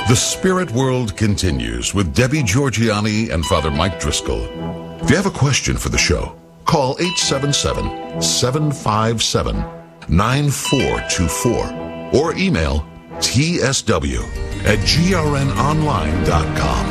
The Spirit World continues with Debbie Georgianni and Father Mike Driscoll. If you have a question for the show, call 877-757-9424 or email tsw@grnonline.com.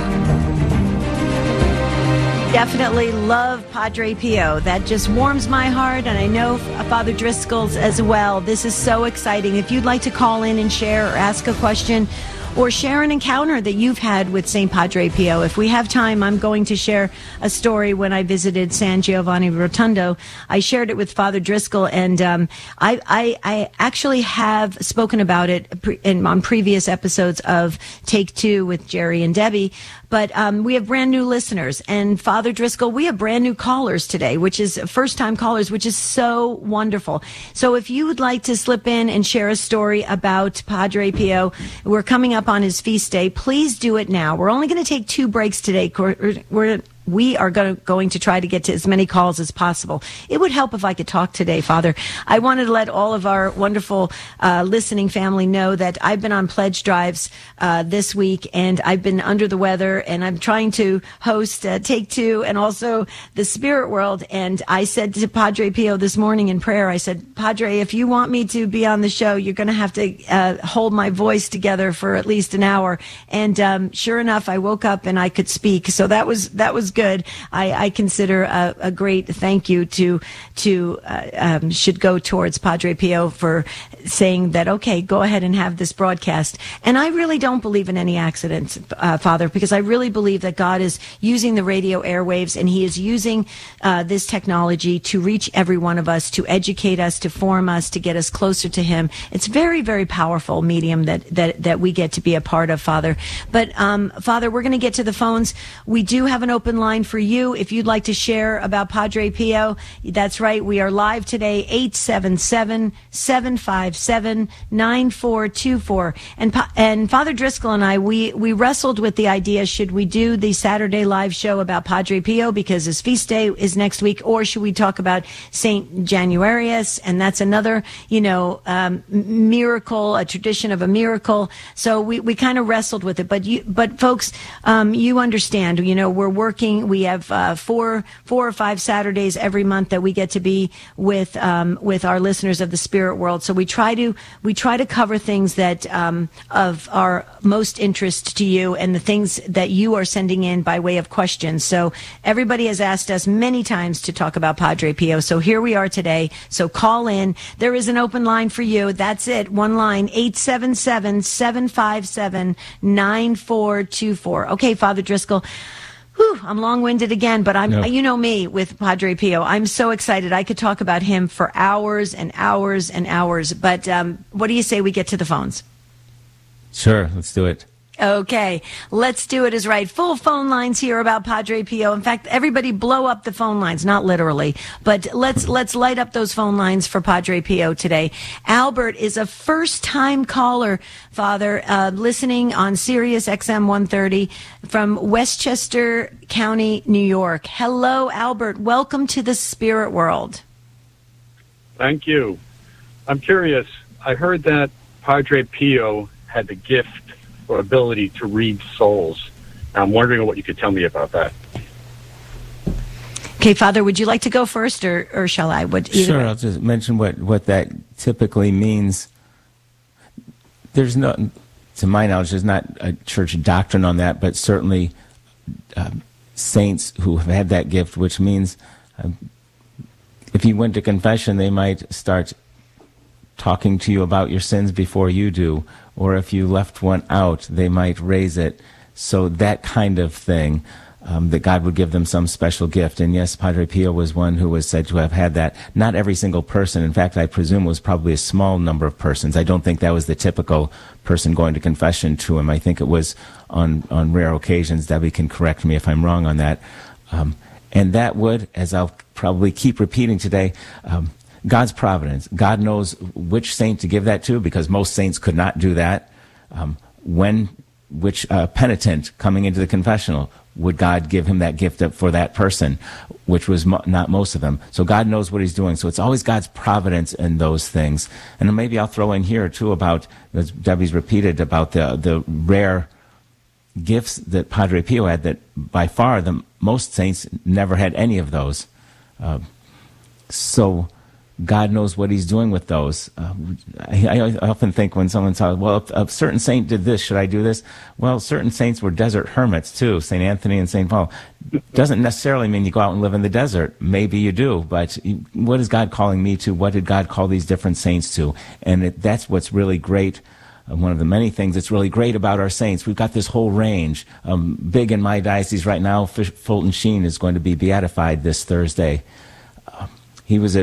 Definitely love Padre Pio. That just warms my heart, and I know Father Driscoll's as well. This is so exciting. If you'd like to call in and share or ask a question or share an encounter that you've had with St. Padre Pio. If we have time, I'm going to share a story when I visited San Giovanni Rotondo. I shared it with Father Driscoll, and I actually have spoken about it on previous episodes of Take Two with Jerry and Debbie. But we have brand new listeners. And Father Driscoll, we have brand new callers today, which is first-time callers, which is so wonderful. So if you would like to slip in and share a story about Padre Pio, we're coming up on his feast day. Please do it now. We're only going to take 2 breaks today. We are going to try to get to as many calls as possible. It would help if I could talk today, Father. I wanted to let all of our wonderful listening family know that I've been on pledge drives this week, and I've been under the weather, and I'm trying to host Take Two and also the Spirit World. And I said to Padre Pio this morning in prayer, I said, Padre, if you want me to be on the show, you're going to have to hold my voice together for at least an hour. And sure enough, I woke up and I could speak. So that was good. I consider a great thank you should go towards Padre Pio for saying that, okay, go ahead and have this broadcast. And I really don't believe in any accidents, Father, because I really believe that God is using the radio airwaves, and he is using this technology to reach every one of us, to educate us, to form us, to get us closer to him. It's very, very powerful medium that we get to be a part of, Father. But Father, we're going to get to the phones. We do have an open line for you if you'd like to share about Padre Pio. That's right. We are live today, 877-757-9424. And Father Driscoll and I, we wrestled with the idea, should we do the Saturday live show about Padre Pio because his feast day is next week, or should we talk about Saint Januarius? And that's another, miracle, a tradition of a miracle. So we kind of wrestled with it. But folks, you understand, we're working. We have 4 or 5 Saturdays every month that we get to be with our listeners of the Spirit World. So we try to cover things that of our most interest to you, and the things that you are sending in by way of questions. So everybody has asked us many times to talk about Padre Pio. So here we are today. So call in. There is an open line for you. That's it. One line, 877-757-9424. Okay, Father Driscoll. Whew, I'm long-winded again, but you know me with Padre Pio. I'm so excited. I could talk about him for hours and hours and hours. But what do you say we get to the phones? Sure, let's do it. Okay, let's do it is right. Full phone lines here about Padre Pio. In fact, everybody blow up the phone lines, not literally, but let's light up those phone lines for Padre Pio today. Albert is a first-time caller, Father, listening on Sirius XM 130 from Westchester County, New York. Hello, Albert. Welcome to the Spirit World. Thank you. I'm curious. I heard that Padre Pio had the gift or ability to read souls. I'm wondering what you could tell me about that. Okay, Father, would you like to go first, or shall I? Sure, I'll just mention what that typically means. There's no, to my knowledge, there's not a church doctrine on that, but certainly saints who have had that gift, which means if you went to confession, they might start talking to you about your sins before you do, or if you left one out, they might raise it. So that kind of thing, that God would give them some special gift. And yes, Padre Pio was one who was said to have had that. Not every single person. In fact, I presume it was probably a small number of persons. I don't think that was the typical person going to confession to him. I think it was on rare occasions. Debbie can correct me if I'm wrong on that. And that would, as I'll probably keep repeating today, God's providence. God knows which saint to give that to, because most saints could not do that. Which penitent coming into the confessional, would God give him that gift for that person, which was not most of them. So God knows what he's doing. So it's always God's providence in those things. And then maybe I'll throw in here, too, about, as Debbie's repeated, about the rare gifts that Padre Pio had that by far most saints never had any of those. So God knows what he's doing with those. I often think when someone says, well, if a certain saint did this, should I do this? Well, certain saints were desert hermits too, St. Anthony and St. Paul. Doesn't necessarily mean you go out and live in the desert. Maybe you do, but what is God calling me to? What did God call these different saints to? And that's what's really great. One of the many things that's really great about our saints. We've got this whole range. Big in my diocese right now, Fulton Sheen is going to be beatified this Thursday. He was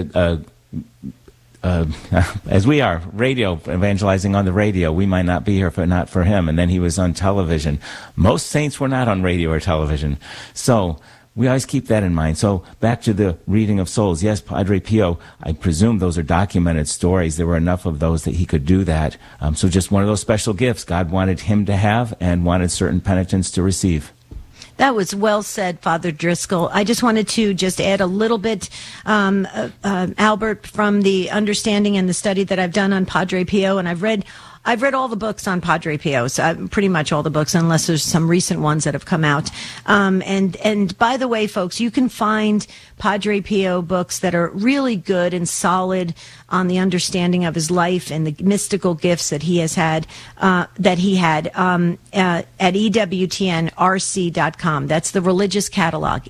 as we are, radio, evangelizing on the radio. We might not be here if not for him. And then he was on television. Most saints were not on radio or television. So we always keep that in mind. So back to the reading of souls. Yes, Padre Pio, I presume those are documented stories. There were enough of those that he could do that. So just one of those special gifts God wanted him to have and wanted certain penitents to receive. That was well said, Father Driscoll. I just wanted to just add a little bit, Albert, from the understanding and the study that I've done on Padre Pio, and I've read all the books on Padre Pio, so pretty much all the books, unless there's some recent ones that have come out. And by the way, folks, you can find Padre Pio books that are really good and solid on the understanding of his life and the mystical gifts that he has had, at EWTNRC.com. That's the religious catalog,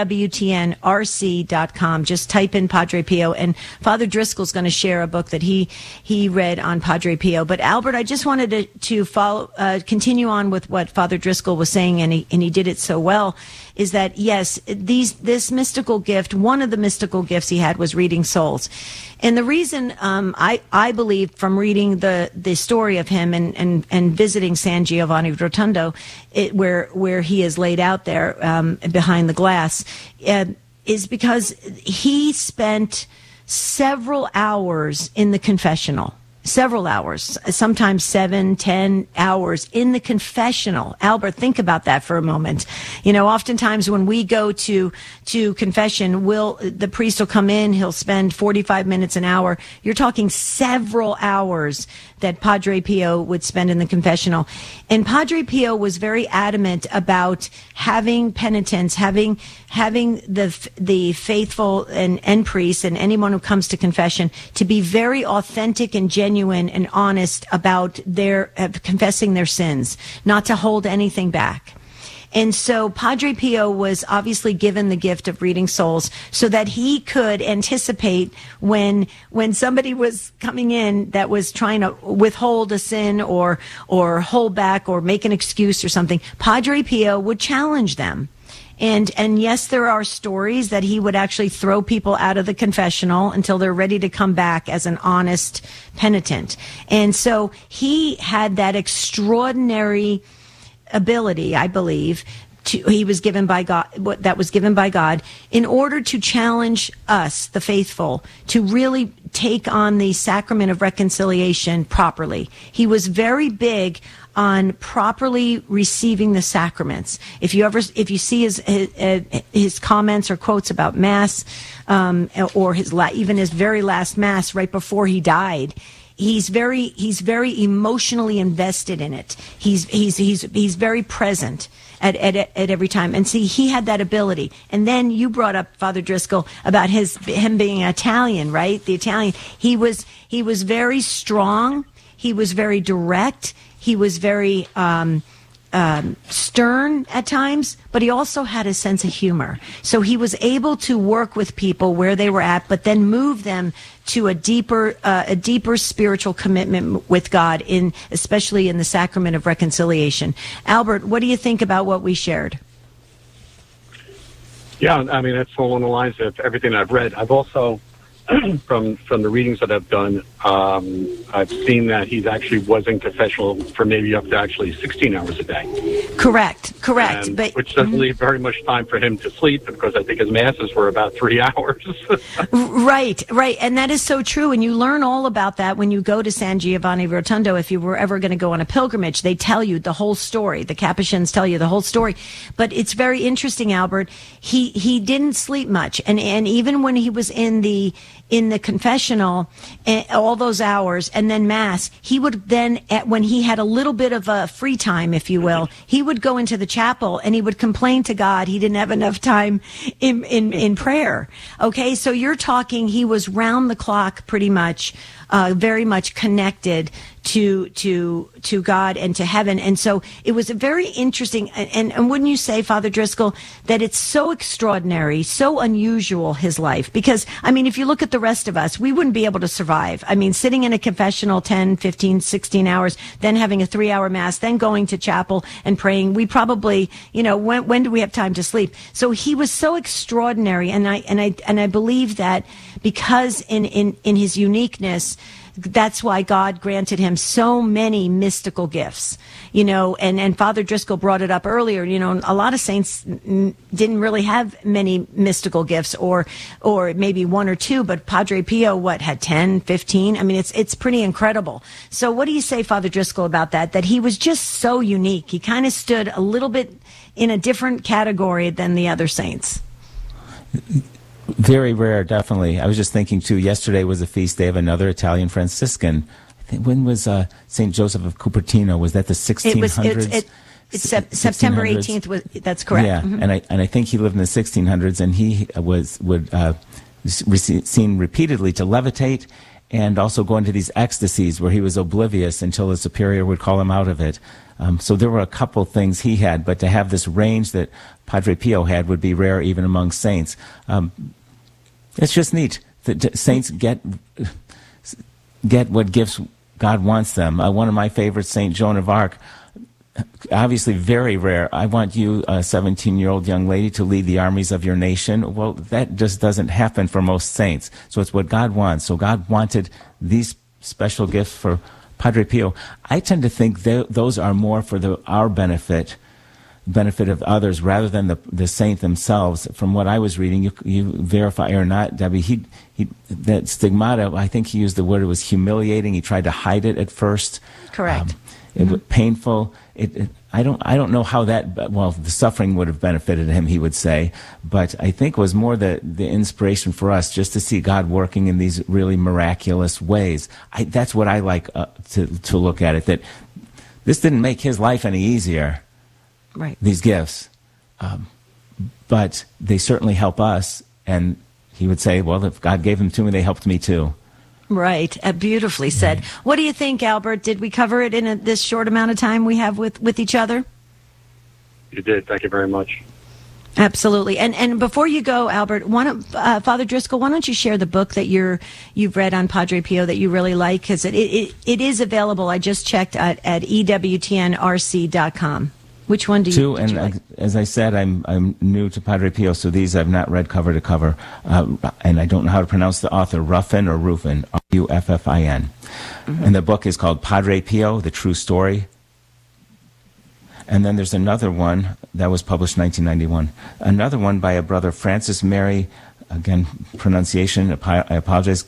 EWTNRC.com. Just type in Padre Pio, and Father Driscoll's going to share a book that he read on Padre Pio. But Albert, I just wanted to follow, continue on with what Father Driscoll was saying, and he did it so well, is that, yes, this mystical gift, one of the mystical gifts he had was reading souls. And the reason I believe from reading the story of him and visiting San Giovanni Rotondo, where he is laid out there behind the glass, is because he spent several hours in the confessional. Several hours, sometimes 7, 10 hours in the confessional. Albert, think about that for a moment. You know, oftentimes when we go to confession, the priest will come in, he'll spend 45 minutes, an hour. You're talking several hours that Padre Pio would spend in the confessional. And Padre Pio was very adamant about having penitents, having the faithful and priests and anyone who comes to confession to be very authentic and genuine and honest about their confessing their sins, not to hold anything back. And so Padre Pio was obviously given the gift of reading souls so that he could anticipate when somebody was coming in that was trying to withhold a sin or hold back or make an excuse or something. Padre Pio would challenge them. And yes, there are stories that he would actually throw people out of the confessional until they're ready to come back as an honest penitent. And so he had that extraordinary ability, I believe, he was given by God, that was given by God, in order to challenge us, the faithful, to really take on the sacrament of reconciliation properly. He was very big on properly receiving the sacraments. If you see his comments or quotes about Mass, or even his very last Mass right before he died, he's very emotionally invested in it. He's very present at every time. And see, he had that ability. And then you brought up, Father Driscoll, about him being Italian, right? The Italian. He was very strong. He was very direct. He was very stern at times, but he also had a sense of humor. So he was able to work with people where they were at, but then move them to a deeper spiritual commitment with God, especially in the sacrament of reconciliation. Albert, what do you think about what we shared? Yeah, I mean, that's all on the lines of everything I've read. I've also, from the readings that I've done, I've seen that he's actually was in confessional for maybe up to actually 16 hours a day. Correct. But which doesn't leave very much time for him to sleep, because I think his masses were about 3 hours. Right. And that is so true. And you learn all about that when you go to San Giovanni Rotondo. If you were ever going to go on a pilgrimage, they tell you the whole story. The Capuchins tell you the whole story. But it's very interesting, Albert. He didn't sleep much. And even when he was in the in the confessional all those hours, and then Mass, he would then, when he had a little bit of a free time, if you will, he would go into the chapel and he would complain to God he didn't have enough time in prayer. Okay, so you're talking, he was round the clock pretty much, very much connected to God and to heaven. And so it was a very interesting, and wouldn't you say, Father Driscoll, that it's so extraordinary, so unusual, his life? Because, I mean, if you look at the rest of us, we wouldn't be able to survive. I mean, sitting in a confessional 10, 15, 16 hours, then having a 3-hour Mass, then going to chapel and praying, we probably, when do we have time to sleep? So he was so extraordinary, and I believe that because in his uniqueness, that's why God granted him so many mystical gifts, and Father Driscoll brought it up earlier, a lot of saints didn't really have many mystical gifts or maybe one or two, but Padre Pio, had 10, 15? I mean, it's pretty incredible. So what do you say, Father Driscoll, about that he was just so unique? He kind of stood a little bit in a different category than the other saints. Very rare, definitely. I was just thinking, too, yesterday was a feast day of another Italian Franciscan. I think, when was St. Joseph of Cupertino? Was that the 1600s? It's September 18th. That's correct. Yeah, mm-hmm. and I think he lived in the 1600s, and he would seen repeatedly to levitate and also go into these ecstasies where he was oblivious until a superior would call him out of it. So there were a couple things he had, but to have this range that Padre Pio had would be rare even among saints. It's just neat that saints get what gifts God wants them. One of my favorites, Saint Joan of Arc, obviously very rare. I want you, a 17-year-old young lady, to lead the armies of your nation. Well, that just doesn't happen for most saints. So it's what God wants. So God wanted these special gifts for Padre Pio. I tend to think those are more for our benefit of others rather than the saint themselves. From what I was reading, you verify or not, Debbie, that stigmata, I think he used the word, it was humiliating. He tried to hide it at first. Correct. It was painful. I don't know how that, the suffering would have benefited him, he would say, but I think it was more the inspiration for us just to see God working in these really miraculous ways. That's what I like to look at it, that this didn't make his life any easier, right? These gifts, but they certainly help us, and he would say, well, if God gave them to me, they helped me too. Right. Beautifully said. Right. What do you think, Albert? Did we cover it in this short amount of time we have with each other? You did. Thank you very much. Absolutely. And before you go, Albert, Father Driscoll, why don't you share the book that you've read on Padre Pio that you really like? Because it is available. I just checked at EWTNRC.com. Which one do you like? As I said, I'm new to Padre Pio, so these I've not read cover to cover, and I don't know how to pronounce the author, Ruffin, Ruffin. Mm-hmm. And the book is called Padre Pio, The True Story. And then there's another one that was published in 1991. Another one by a brother, Francis Mary, again, pronunciation, I apologize,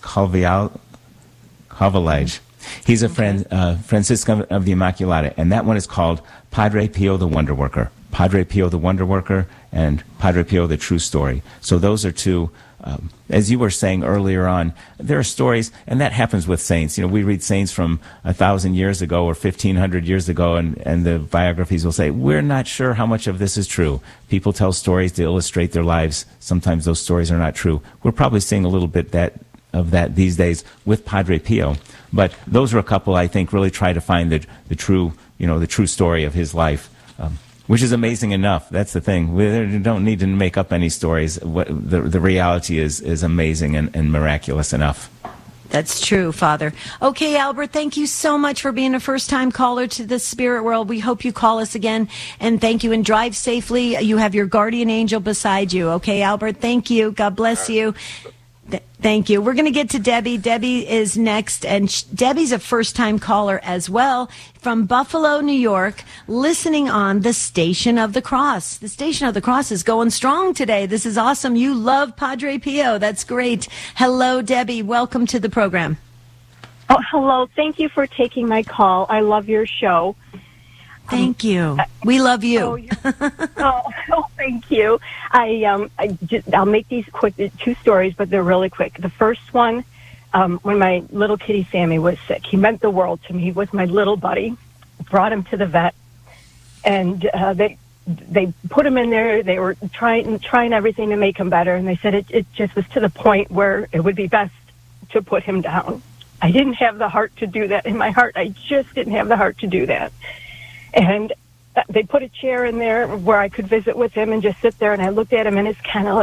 Carvalhage. He's a Franciscan of the Immaculata, and that one is called Padre Pio the Wonder Worker. Padre Pio the Wonder Worker and Padre Pio the True Story. So those are two, as you were saying earlier on, there are stories, and that happens with saints. We read saints from 1,000 years ago or 1,500 years ago, and the biographies will say, we're not sure how much of this is true. People tell stories to illustrate their lives. Sometimes those stories are not true. We're probably seeing a little bit of that these days with Padre Pio. But those are a couple, I think, really try to find the true story of his life, which is amazing enough. That's the thing. We don't need to make up any stories. The reality is amazing and miraculous enough. That's true, Father. Okay, Albert, thank you so much for being a first-time caller to the Spirit World. We hope you call us again, and thank you, and drive safely. You have your guardian angel beside you. Okay, Albert, thank you. God bless you. Thank you. We're going to get to Debbie. Debbie is next, and Debbie's a first-time caller as well from Buffalo, New York, listening on the Station of the Cross. The Station of the Cross is going strong today. This is awesome. You love Padre Pio. That's great. Hello, Debbie. Welcome to the program. Oh, hello. Thank you for taking my call. I love your show. Thank you. We love you. Thank you. I'll make these quick, 2 stories, but they're really quick. The first one, when my little kitty Sammy was sick, he meant the world to me. He was my little buddy. Brought him to the vet, and they put him in there. They were trying everything to make him better, and they said it just was to the point where it would be best to put him down. I didn't have the heart to do that. In my heart, I just didn't have the heart to do that. And they put a chair in there where I could visit with him and just sit there, and I looked at him in his kennel,